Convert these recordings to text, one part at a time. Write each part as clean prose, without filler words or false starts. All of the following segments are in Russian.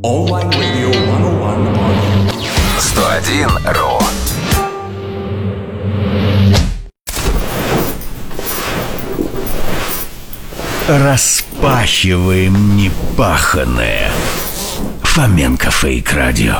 Online Radio 101.100.100.ru. Распахиваем непаханное. Фоменко Фейк Радио.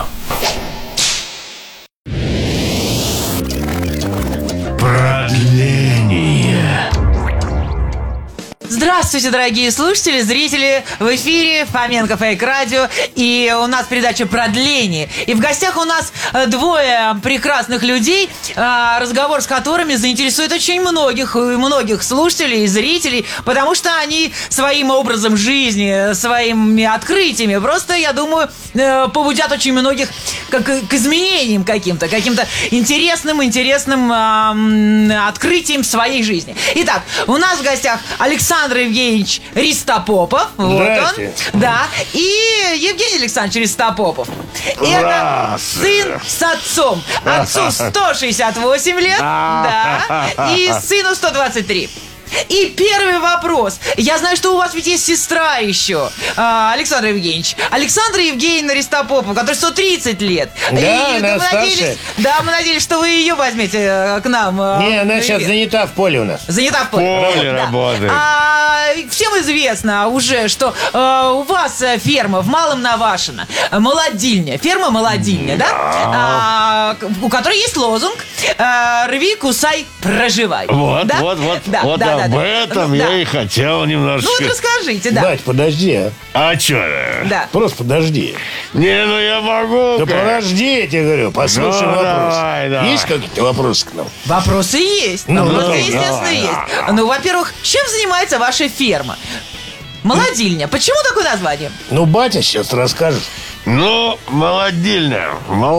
Продление. Здравствуйте, дорогие слушатели, зрители! В эфире Фоменко Фейк Радио. И у нас передача «Продление». И в гостях у нас двое прекрасных людей, разговор с которыми заинтересует очень многих слушателей и зрителей, потому что они своим образом жизни, своими открытиями просто, я думаю, побудят очень многих к изменениям каким-то интересным открытием в своей жизни. Итак, у нас в гостях Александр Евгеньевич Ристопопов. Вот он. Да. И Евгений Александрович Ристопопов. Это сын с отцом. Отцу 168 лет, да, и сыну 123. И первый вопрос. Я знаю, что у вас ведь есть сестра еще, Александр Евгеньевич. Александра Евгеньевна Ристопопова, которой 130 лет. Да, и она старшая. Да, мы надеялись, что вы ее возьмете к нам. Не, она сейчас занята в поле у нас. Занята в поле. Работает. Всем известно уже, что у вас ферма в Малом Навашино, молодильня, ферма молодильня, да? У которой есть лозунг «Рви, кусай, проживай». Вот, да? вот об этом я и хотел немножечко. Ну вот расскажите, да. Бать, подожди, А чё? Да. Просто подожди. Не, ну я могу. Да подожди, я тебе говорю, послушай Ну, вопрос. давай. Есть какие-то вопросы к нам? Вопросы есть. Естественно, есть. Ну, во-первых, чем занимается ваша ферма? Молодильня. Почему такое название? Ну, батя сейчас расскажет. Ну, молодильня.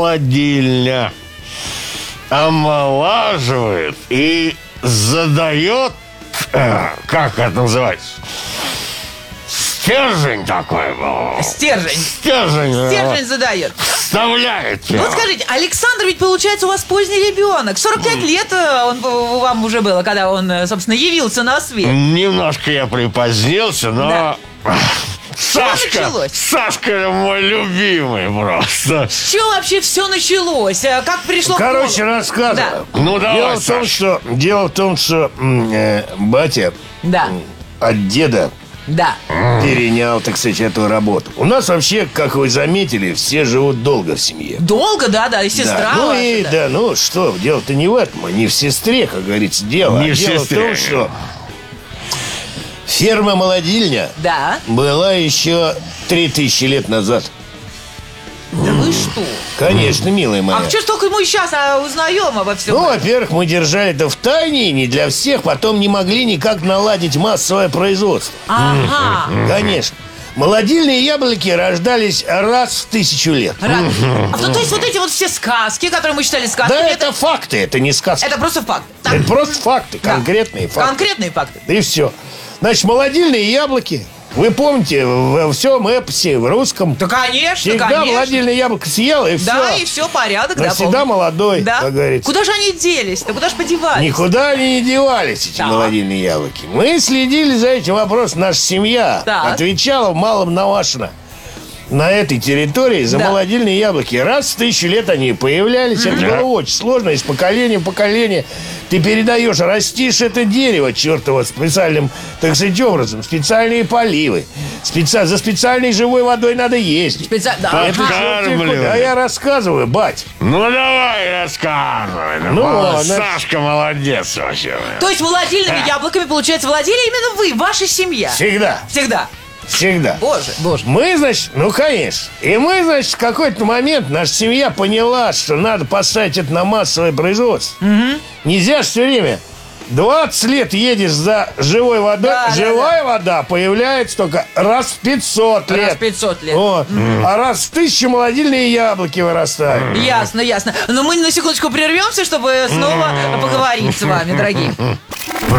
Омолаживает и задает, как это называется? Стержень такой был. Стержень задает. Вставляет. Вот скажите, Александр ведь, получается, у вас поздний ребенок. 45 лет он вам уже было, когда он, собственно, явился на свет. Немножко я припозднился, но... Да. Сашка мой любимый просто. С чего вообще все началось? Как пришло Короче, к полу? рассказывай. Да. Ну, давай, Дело в том, что батя Да. от деда Да. перенял, так сказать, эту работу. У нас вообще, как вы заметили, все живут долго в семье. Долго, да, и сестра Да. Ну ваша, и да, ну что, дело-то не в этом, не в сестре, как говорится, дело. Не в Дело сестре. в том, что ферма-молодильня Да. была еще 3000 лет назад. Да вы что? Конечно, милая моя. А что ж только мы сейчас узнаем обо всем? Ну, во-первых, мы держали это в тайне, не для всех, потом не могли никак наладить массовое производство. Ага. Конечно. Молодильные яблоки рождались раз в 1000 лет. То есть вот эти вот все сказки, которые мы считали сказками, Да, это факты, это не сказки. это просто факт. Так, Это просто факты, да. конкретные факты. Конкретные факты. И все. Значит, молодильные яблоки, вы помните, во всем эпосе, в русском, Да, конечно, всегда конечно. молодильное яблоко съел, и все. Да, и все, порядок, да, Навсегда полный. молодой, Да? как говорится. Куда же они делись-то? Куда же подевались? Никуда они не девались, эти Так. молодильные яблоки. Мы следили за этим вопросом. Наша семья Так. отвечала в Малом Навашино. На этой территории за Да. молодильные яблоки. Раз в 1000 лет они появлялись. Это было очень сложно. Из поколения в поколение ты передаешь, растишь это дерево чертово специальным, так сказать, образом. Специальные поливы. За специальной живой водой надо есть. Да. Это Подкармливали. а я рассказываю, бать. Ну, давай рассказывай. Ну, Сашка молодец вообще. То есть молодильными яблоками, получается, владели именно вы, ваша семья? Всегда. Всегда. Всегда. Боже. Мы, значит, ну, конечно. И мы, значит, в какой-то момент наша семья поняла, что надо поставить это на массовое производство. Нельзя же все время 20 лет едешь за живой водой. Да, Живая вода появляется только раз в 500 лет. Раз в 500 лет. Вот. А раз в 1000 молодильные яблоки вырастают. Ясно. Но мы на секундочку прервемся, чтобы снова поговорить с вами, дорогие.